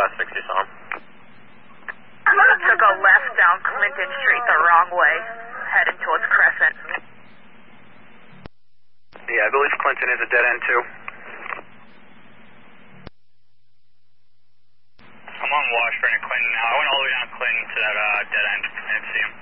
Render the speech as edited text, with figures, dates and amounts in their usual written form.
last 60 saw him. Took a left down Clinton Street the wrong way, heading towards Crescent. Yeah, I believe Clinton is a dead end too. I'm on Washburn and Clinton now. I went all the way down Clinton to that dead end. I didn't see him.